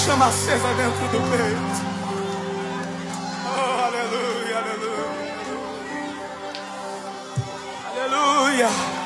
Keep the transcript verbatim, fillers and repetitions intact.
chama acesa dentro do peito. Oh, aleluia, aleluia. Aleluia.